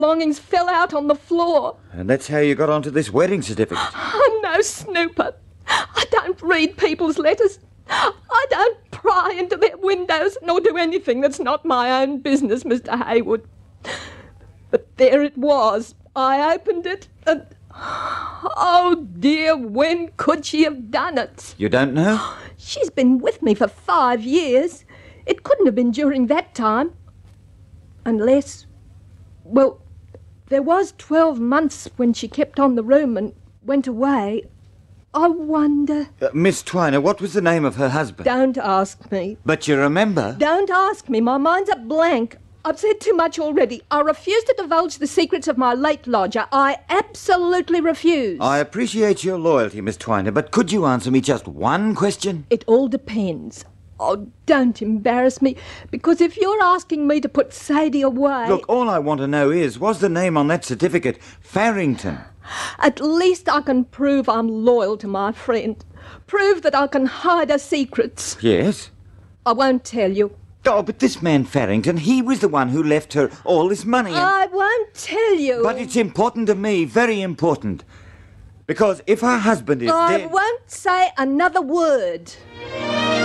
belongings fell out on the floor. And that's how you got onto this wedding certificate. I'm no snooper. I don't read people's letters. I don't pry into their windows nor do anything that's not my own business, Mr. Hayward. But there it was. I opened it and... Oh, dear, when could she have done it? You don't know? She's been with me for 5 years. It couldn't have been during that time. Unless... Well, there was 12 months when she kept on the room and went away. I wonder... Miss Twiner, what was the name of her husband? Don't ask me. But you remember? Don't ask me. My mind's a blank. I've said too much already. I refuse to divulge the secrets of my late lodger. I absolutely refuse. I appreciate your loyalty, Miss Twiner, but could you answer me just one question? It all depends. Oh, don't embarrass me, because if you're asking me to put Sadie away... Look, all I want to know is, was the name on that certificate Farrington? At least I can prove I'm loyal to my friend. Prove that I can hide her secrets. Yes? I won't tell you. Oh, but this man Farrington, he was the one who left her all this money. I won't tell you. But it's important to me, very important. Because if her husband is dead... I won't say another word.